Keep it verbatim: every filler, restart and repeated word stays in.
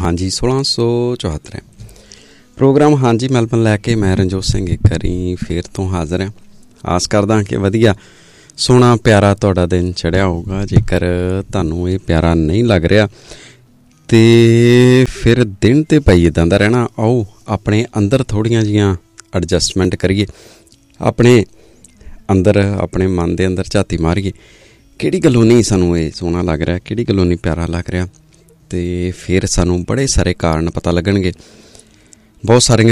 ਹਾਂਜੀ सोलह सौ चौहत्तर ਪ੍ਰੋਗਰਾਮ ਹਾਂਜੀ ਮੈਲਬਨ ਲੈ ਕੇ ਮੈਂ ਰਣਜੋਤ ਸਿੰਘ ਇੱਕ ਵਾਰੀ ਫਿਰ ਤੋਂ ਹਾਜ਼ਰ ਹਾਂ। ਆਸ ਕਰਦਾ ਕਿ ਵਧੀਆ ਸੋਹਣਾ ਪਿਆਰਾ ਤੁਹਾਡਾ ਦਿਨ ਚੜ੍ਹਿਆ ਹੋਊਗਾ। ਜੇਕਰ ਤੁਹਾਨੂੰ ਇਹ ਪਿਆਰਾ ਨਹੀਂ ਲੱਗ ਰਿਹਾ ਅਤੇ ਫਿਰ ਦਿਨ ਤਾਂ ਭਾਈ ਇੱਦਾਂ ਦਾ ਰਹਿਣਾ। ਆਓ ਆਪਣੇ ਅੰਦਰ ਥੋੜ੍ਹੀਆਂ ਜਿਹੀਆਂ ਐਡਜਸਟਮੈਂਟ ਕਰੀਏ, ਆਪਣੇ ਅੰਦਰ ਆਪਣੇ ਮਨ ਦੇ ਅੰਦਰ ਝਾਤੀ ਮਾਰੀਏ ਕਿਹੜੀ ਗੱਲੋਂ ਨਹੀਂ ਸਾਨੂੰ ਇਹ ਸੋਹਣਾ ਲੱਗ ਰਿਹਾ, ਕਿਹੜੀ ਗੱਲੋਂ ਨਹੀਂ ਪਿਆਰਾ ਲੱਗ ਰਿਹਾ। ਅਤੇ ਫਿਰ ਸਾਨੂੰ ਬੜੇ ਸਾਰੇ ਕਾਰਨ ਪਤਾ ਲੱਗਣਗੇ। ਬਹੁਤ ਸਾਰੀਆਂ